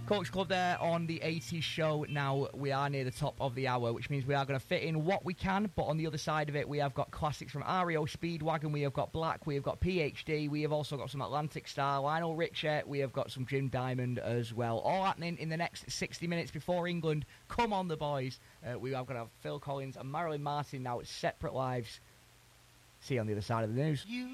Coach Club there on the 80s show. Now we are near the top of the hour, which means we are going to fit in what we can, but on the other side of it we have got classics from REO Speedwagon, we have got Black, we have got PhD, we have also got some Atlantic Star, Lionel Richie, we have got some Jim Diamond as well, all happening in the next 60 minutes before England come on the boys. We are going to have Phil Collins and Marilyn Martin now at separate lives. See you on the other side of the news.